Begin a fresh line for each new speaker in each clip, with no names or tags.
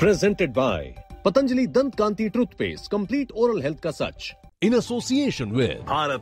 Presented by Patanjali Dant Kanti Toothpaste, complete oral health का सच. In association with Bharat.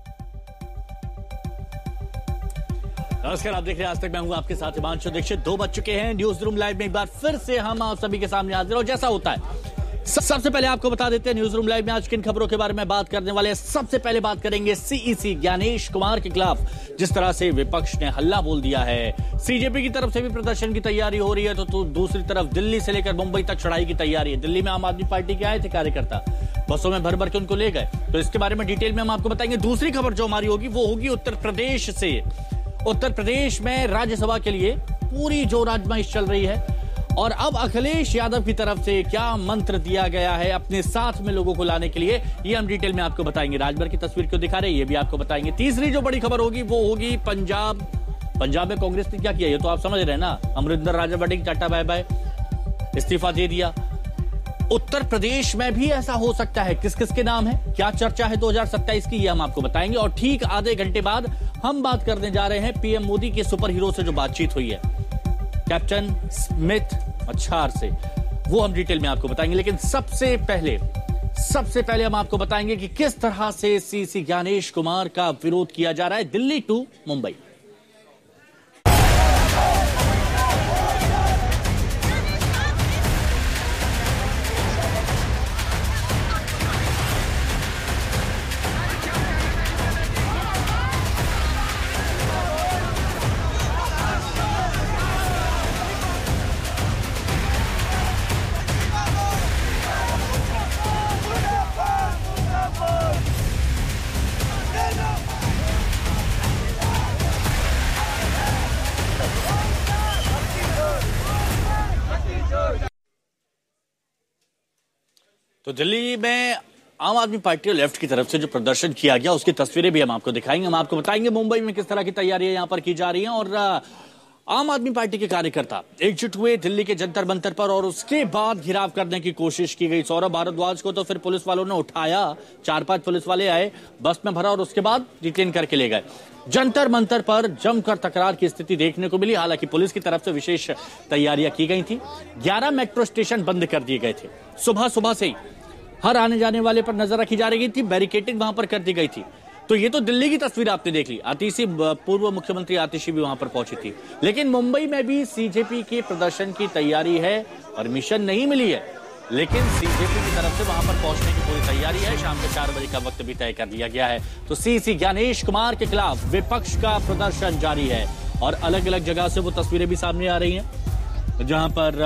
नमस्कार, आप देख रहे हैं आज तक। मैं हूं आपके साथ हिमांशु दीक्षित। 2 बज चुके हैं। न्यूज रूम लाइव में एक बार फिर से हम आप सभी के सामने हाजिर और जैसा होता है सबसे पहले आपको बता देते हैं न्यूज रूम लाइव में आज किन खबरों के बारे में बात करने वाले हैं। सबसे पहले बात करेंगे सीईसी ज्ञानेश कुमार के खिलाफ जिस तरह से विपक्ष ने हल्ला बोल दिया है। सीजेपी की तरफ से भी प्रदर्शन की तैयारी हो रही है तो दूसरी तरफ दिल्ली से लेकर मुंबई तक चढ़ाई की तैयारी है। दिल्ली में आम आदमी पार्टी के आए थे कार्यकर्ता, बसों में भर भर के उनको ले गए, तो इसके बारे में डिटेल में हम आपको बताएंगे। दूसरी खबर जो हमारी होगी वो होगी उत्तर प्रदेश से। उत्तर प्रदेश में राज्यसभा के लिए पूरी जोर आजमाइश चल रही है और अब अखिलेश यादव की तरफ से क्या मंत्र दिया गया है अपने साथ में लोगों को लाने के लिए, ये हम डिटेल में आपको बताएंगे। राजभर की तस्वीर क्यों दिखा रहे हैं ये भी आपको बताएंगे। तीसरी जो बड़ी खबर होगी वो होगी पंजाब में कांग्रेस ने क्या किया ये तो आप समझ रहे हैं ना। अमरिंदर राजा बटे टाटा बाय बाय, इस्तीफा दे दिया। उत्तर प्रदेश में भी ऐसा हो सकता है। किस किस के नाम है, क्या चर्चा है 2027 की, ये हम आपको बताएंगे। और ठीक आधे घंटे बाद हम बात करने जा रहे हैं पीएम मोदी के सुपर हीरो से जो बातचीत हुई है कैप्टन स्मिथ मच्छार से, वो हम डिटेल में आपको बताएंगे। लेकिन सबसे पहले हम आपको बताएंगे कि किस तरह से सीसी ज्ञानेश कुमार का विरोध किया जा रहा है दिल्ली टू मुंबई। तो दिल्ली में आम आदमी पार्टी और लेफ्ट की तरफ से जो प्रदर्शन किया गया उसकी तस्वीरें भी हम आपको दिखाएंगे। हम आपको बताएंगे मुंबई में किस तरह की तैयारियां यहां पर की जा रही हैं। और आम आदमी पार्टी के कार्यकर्ता एकजुट हुए दिल्ली के जंतर मंतर पर और उसके बाद घिराव करने की कोशिश की गई। सौरभ भारद्वाज को तो फिर पुलिस वालों ने उठाया, 4-5 पुलिस वाले आए, बस में भरा और उसके बाद डिटेन करके ले गए। जंतर मंतर पर जमकर तकरार की स्थिति देखने को मिली। हालांकि पुलिस की तरफ से विशेष तैयारियां की गई थी। 11 मेट्रो स्टेशन बंद कर दिए गए थे। सुबह से ही हर आने जाने वाले पर नजर रखी जा रही थी। बैरिकेडिंग वहां पर कर दी गई थी। तो ये तो दिल्ली की तस्वीर आपने देख ली। आतिशी, पूर्व मुख्यमंत्री आतिशी भी वहां पर पहुंची थी। लेकिन मुंबई में भी सीजेपी के प्रदर्शन की तैयारी है। परमिशन नहीं मिली है लेकिन सीजेपी की तरफ से वहां पर पहुंचने की पूरी तैयारी है। शाम के 4 बजे का वक्त भी तय कर दिया गया है। तो सीसी ज्ञानेश कुमार के खिलाफ विपक्ष का प्रदर्शन जारी है और अलग अलग जगह से वो तस्वीरें भी सामने आ रही हैं जहां पर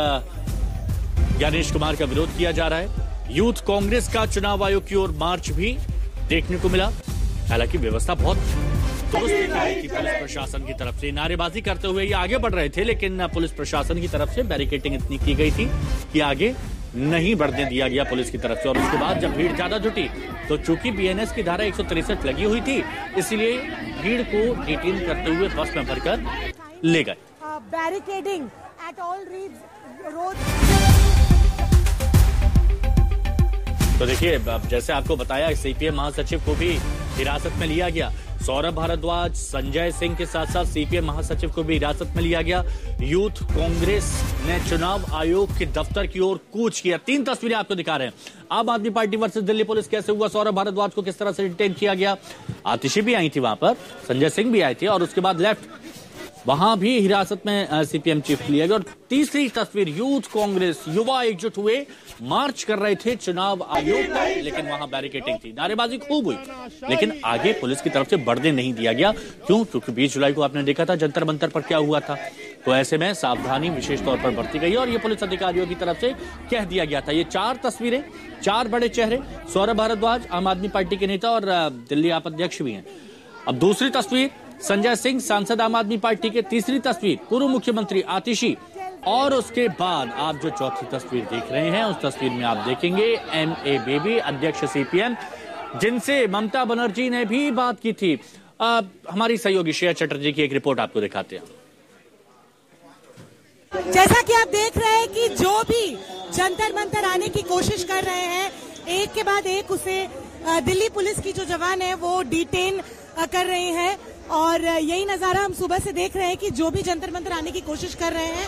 ज्ञानेश कुमार का विरोध किया जा रहा है। यूथ कांग्रेस का चुनाव आयोग की ओर मार्च भी देखने को मिला। हालांकि व्यवस्था बहुत दुरुस्त की पुलिस प्रशासन की तरफ से नारेबाजी करते हुए ये आगे बढ़ रहे थे, लेकिन पुलिस प्रशासन की तरफ से बैरिकेडिंग इतनी की गई थी कि आगे नहीं बढ़ने दिया गया पुलिस की तरफ से। और उसके बाद जब भीड़ ज्यादा जुटी तो चूंकि बीएनएस की धारा 163 लगी हुई थी इसलिए भीड़ को डिटेन करते हुए बस में भरकर ले गए।
Barricading at all road.
तो देखिए, अब जैसे आपको बताया सीपीएम महासचिव को भी हिरासत में लिया गया। सौरभ भारद्वाज, संजय सिंह के साथ साथ सीपीएम महासचिव को भी हिरासत में लिया गया। यूथ कांग्रेस ने चुनाव आयोग के दफ्तर की ओर कूच किया। 3 तस्वीरें आपको दिखा रहे हैं। आम आदमी पार्टी वर्सेस दिल्ली पुलिस कैसे हुआ, सौरभ भारद्वाज को किस तरह से डिटेन किया गया, आतिशी भी आई थी वहां पर, संजय सिंह भी आए थे और उसके बाद लेफ्ट वहां भी हिरासत में सीपीएम चीफ लिया गया। और तीसरी तस्वीर, यूथ कांग्रेस युवा एकजुट हुए, मार्च कर रहे थे चुनाव आयोग तक, लेकिन वहां बैरिकेडिंग थी, नारेबाजी खूब हुई, लेकिन आगे पुलिस की तरफ से बढ़ने नहीं दिया गया। क्यों? क्योंकि 20 जुलाई को आपने देखा था जंतर मंतर पर क्या हुआ था। तो ऐसे में सावधानी विशेष तौर पर बरती गई और ये पुलिस अधिकारियों की तरफ से कह दिया गया था। ये 4 तस्वीरें, 4 बड़े चेहरे, सौरभ भारद्वाज आम आदमी पार्टी के नेता और दिल्ली आप अध्यक्ष भी हैं। अब दूसरी तस्वीर संजय सिंह सांसद आम आदमी पार्टी के, तीसरी तस्वीर पूर्व मुख्यमंत्री आतिशी और उसके बाद आप जो चौथी तस्वीर देख रहे हैं उस तस्वीर में आप देखेंगे एमए बेबी अध्यक्ष सीपीएम, जिनसे ममता बनर्जी ने भी बात की थी। हमारी सहयोगी श्रेया चटर्जी की एक रिपोर्ट आपको दिखाते हैं।
जैसा कि आप देख रहे हैं कि जो भी जंतर मंतर आने की कोशिश कर रहे हैं एक के बाद एक उसे दिल्ली पुलिस की जो जवान है वो डिटेन कर रहे हैं और यही नजारा हम सुबह से देख रहे हैं कि जो भी जंतर मंतर आने की कोशिश कर रहे हैं